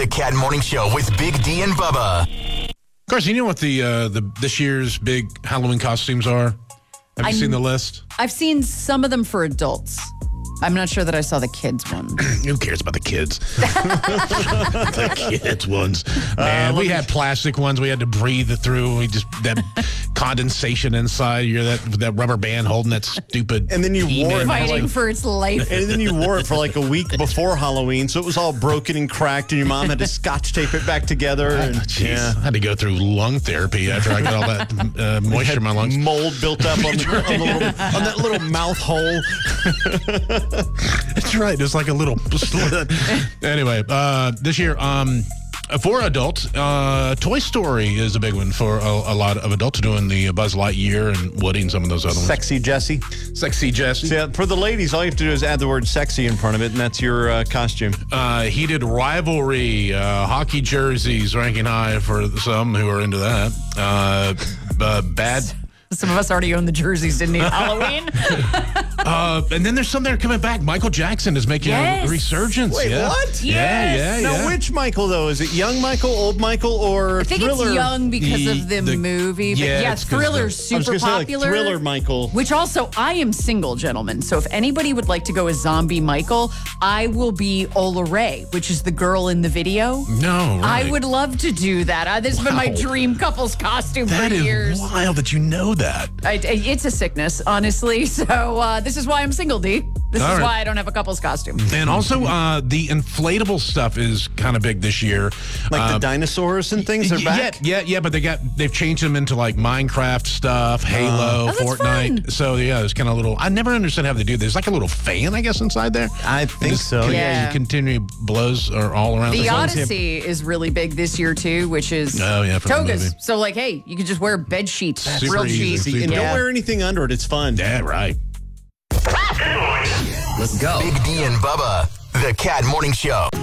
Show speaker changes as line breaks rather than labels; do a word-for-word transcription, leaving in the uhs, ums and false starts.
The Cat Morning Show with Big D and Bubba.
Carson, you know what the uh, the this year's big Halloween costumes are? Have you
I'm-
seen the list?
I've seen some of them for adults. I'm not sure that I saw the kids one.
Who cares about the kids? The kids ones. Man, uh, we had plastic ones we had to breathe through. We just, that condensation inside. You're that that rubber band holding that stupid.
And then you wore it.
Fighting
like,
for its life.
And then you wore it for like a week before Halloween, so it was all broken and cracked, and your mom had to scotch tape it back together. And,
oh, yeah. I had to go through lung therapy after I got all that uh, moisture in my lungs.
Mold built up on, the, on, the little, on that little mouth hole.
That's right. It's like a little slit. Anyway, uh, this year, um, for adults, uh, Toy Story is a big one for a, a lot of adults doing the Buzz Lightyear and Woody and some of those other ones.
Sexy Jessie.
Sexy Jessie.
So, yeah, for the ladies, all you have to do is add the word sexy in front of it, and that's your uh, costume.
Uh, heated rivalry, uh, hockey jerseys ranking high for some who are into that. Uh, uh, bad...
Some of us already own the jerseys, didn't he? Halloween.
uh, and then there's some that are coming back. Michael Jackson is making
yes.
a resurgence.
Wait,
yeah.
what?
Yes.
Yeah, yeah, yeah.
Now, which Michael, though? Is it young Michael, old Michael, or
I think
Thriller?
it's young because
The-
of the,
the-
movie. But
yeah,
yeah,
it's 'cause
Thriller's
the-
I was
super
gonna say, like,
popular.
Thriller Michael.
Which also, I am single, gentlemen. So if anybody would like to go as Zombie Michael, I will be Ola Ray, which is the girl in the video.
No, right.
I would love to do that. Uh, this has been my
Wow.
dream couple's costume
That
for
is
years.
wild that you know that.
I, I- it's a sickness, honestly. So uh, this is why I'm single, D. This
All
is
right.
why I don't have a couple's costume.
And also, uh, the inflatable stuff is kind of big this year.
Like
Uh,
the dinosaurs and things are
yeah,
back?
Yeah, yeah, but they got they've changed them into like Minecraft stuff, Halo,
Oh, that's
Fortnite.
fun.
So yeah, it's kind of a little. I never understood how they do this. Like a little fan, I guess, inside there.
I
And
think
just-
so.
Yeah,
Yeah.
you continue blows are all around.
The
As long as you-
Odyssey is really big this year too, which is
Oh, yeah, from the
togas.
movie.
So like, hey, you could just wear bed sheets,
Super
real
easy.
cheap.
See,
And
Yeah.
don't wear anything under it. It's fun.
Yeah, right.
Let's go. Big D and Bubba. The Cat Morning Show.